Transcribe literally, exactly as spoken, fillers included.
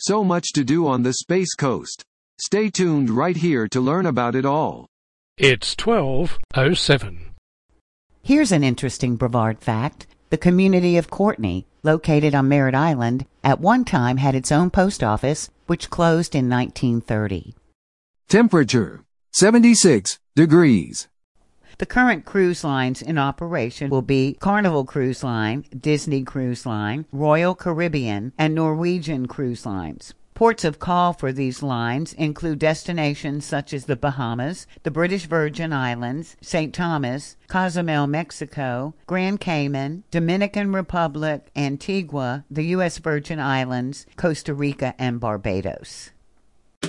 So much to do on the Space Coast. Stay tuned right here to learn about it all. It's twelve oh seven. Here's an interesting Brevard fact. The community of Courtney, located on Merritt Island, at one time had its own post office, which closed in nineteen thirty. Temperature, seventy-six degrees. The current cruise lines in operation will be Carnival Cruise Line, Disney Cruise Line, Royal Caribbean, and Norwegian Cruise Lines. Ports of call for these lines include destinations such as the Bahamas, the British Virgin Islands, Saint Thomas, Cozumel, Mexico, Grand Cayman, Dominican Republic, Antigua, the U S Virgin Islands, Costa Rica, and Barbados.